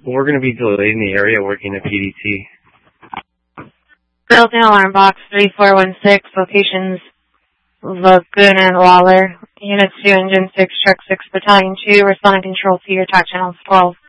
We're going to be delayed in the area working at PDT. Built-in alarm box 3416, locations Laguna and Waller. Units 2, Engine 6, Truck 6, Battalion 2, responding control to your talk channels 12.